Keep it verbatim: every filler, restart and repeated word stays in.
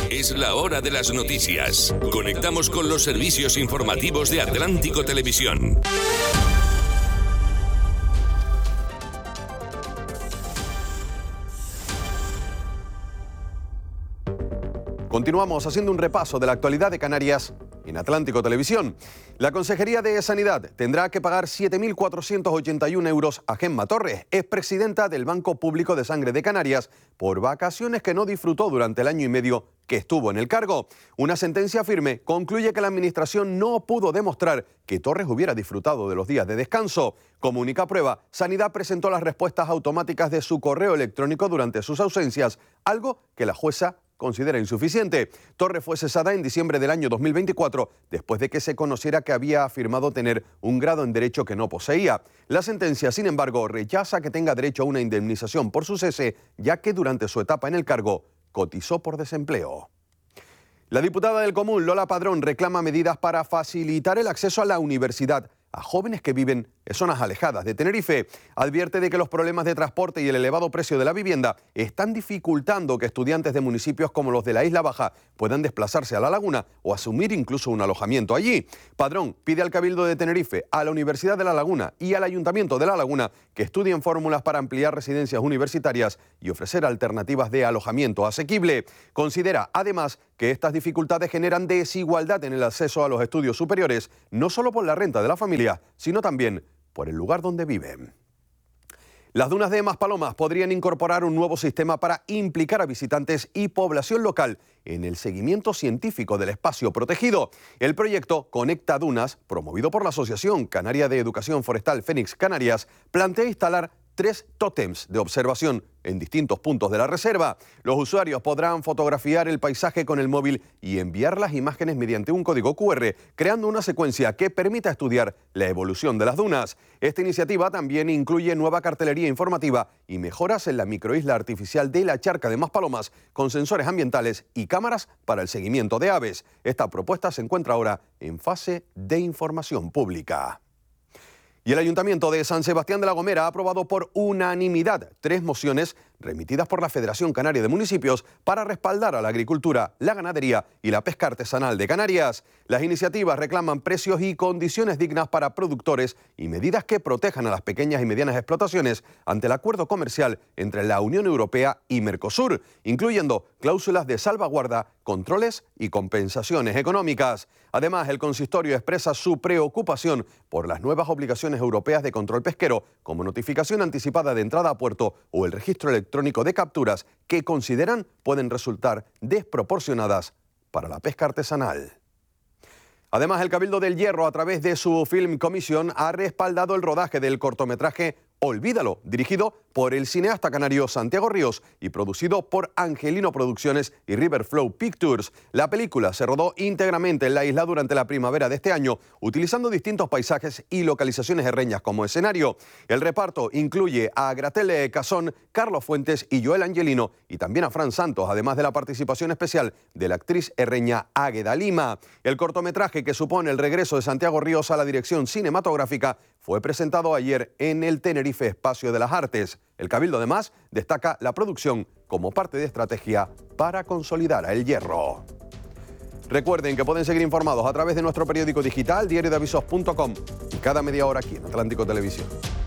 Es la hora de las noticias. Conectamos con los servicios informativos de Atlántico Televisión. Continuamos haciendo un repaso de la actualidad de Canarias en Atlántico Televisión. La Consejería de Sanidad tendrá que pagar siete mil cuatrocientos ochenta y uno euros a Gemma Torres, expresidenta del Banco Público de Sangre de Canarias, por vacaciones que no disfrutó durante el año y medio que estuvo en el cargo. Una sentencia firme concluye que la Administración no pudo demostrar que Torres hubiera disfrutado de los días de descanso. Como única prueba, Sanidad presentó las respuestas automáticas de su correo electrónico durante sus ausencias, algo que la jueza considera insuficiente. Torres fue cesada en diciembre del año dos mil veinticuatro después de que se conociera que había afirmado tener un grado en derecho que no poseía. La sentencia, sin embargo, rechaza que tenga derecho a una indemnización por su cese, ya que durante su etapa en el cargo cotizó por desempleo. La diputada del Común, Lola Padrón, reclama medidas para facilitar el acceso a la universidad a jóvenes que viven en zonas alejadas de Tenerife. Advierte de que los problemas de transporte y el elevado precio de la vivienda están dificultando que estudiantes de municipios como los de la Isla Baja puedan desplazarse a La Laguna o asumir incluso un alojamiento allí. Padrón pide al Cabildo de Tenerife, a la Universidad de La Laguna y al Ayuntamiento de La Laguna que estudien fórmulas para ampliar residencias universitarias y ofrecer alternativas de alojamiento asequible. Considera, además, que estas dificultades generan desigualdad en el acceso a los estudios superiores, no solo por la renta de la familia, sino también por el lugar donde viven. Las dunas de Maspalomas podrían incorporar un nuevo sistema para implicar a visitantes y población local en el seguimiento científico del espacio protegido. El proyecto Conecta Dunas, promovido por la Asociación Canaria de Educación Forestal Fénix Canarias, plantea instalar tres tótems de observación en distintos puntos de la reserva. Los usuarios podrán fotografiar el paisaje con el móvil y enviar las imágenes mediante un código cu erre, creando una secuencia que permita estudiar la evolución de las dunas. Esta iniciativa también incluye nueva cartelería informativa y mejoras en la microisla artificial de la Charca de Maspalomas, con sensores ambientales y cámaras para el seguimiento de aves. Esta propuesta se encuentra ahora en fase de información pública. Y el Ayuntamiento de San Sebastián de la Gomera ha aprobado por unanimidad tres mociones remitidas por la Federación Canaria de Municipios para respaldar a la agricultura, la ganadería y la pesca artesanal de Canarias. Las iniciativas reclaman precios y condiciones dignas para productores y medidas que protejan a las pequeñas y medianas explotaciones ante el acuerdo comercial entre la Unión Europea y Mercosur, incluyendo cláusulas de salvaguarda, controles y compensaciones económicas. Además, el consistorio expresa su preocupación por las nuevas obligaciones europeas de control pesquero, como notificación anticipada de entrada a puerto o el registro electrónico de capturas, que consideran pueden resultar desproporcionadas para la pesca artesanal. Además, el Cabildo del Hierro, a través de su Film Commission, ha respaldado el rodaje del cortometraje Olvídalo, dirigido por el cineasta canario Santiago Ríos y producido por Angelino Producciones y Riverflow Pictures. La película se rodó íntegramente en la isla durante la primavera de este año, utilizando distintos paisajes y localizaciones herreñas como escenario. El reparto incluye a Gratelle Casón, Carlos Fuentes y Joel Angelino, y también a Fran Santos, además de la participación especial de la actriz herreña Águeda Lima. El cortometraje, que supone el regreso de Santiago Ríos a la dirección cinematográfica, fue presentado ayer en el Tenerife Espacio de las Artes. El Cabildo, además, destaca la producción como parte de estrategia para consolidar a El Hierro. Recuerden que pueden seguir informados a través de nuestro periódico digital, diario de avisos punto com, y cada media hora aquí en Atlántico Televisión.